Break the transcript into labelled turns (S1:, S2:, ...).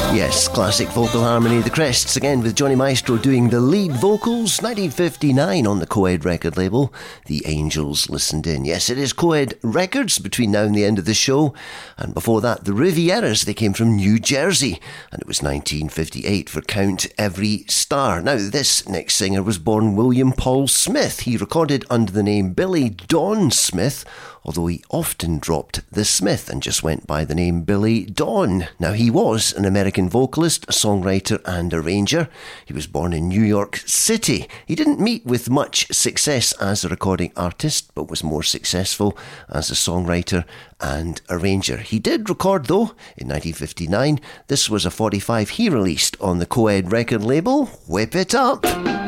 S1: Yes, classic vocal harmony, The Crests, again with Johnny Maestro doing the lead vocals, 1959 on the Coed record label. The Angels listened in. Yes, it is Coed Records between now and the end of the show. And before that, the Rivieras, they came from New Jersey. And it was 1958 for Count Every Star. Now, this next singer was born William Paul Smith. He recorded under the name Billy Don Smith, although he often dropped the Smith and just went by the name Billy Don. Now, he was an American vocalist, songwriter and arranger. He was born in New York City. He didn't meet with much success as a recording artist, but was more successful as a songwriter and arranger. He did record, though, in 1959. This was a 45 he released on the Coed record label, Whip It Up.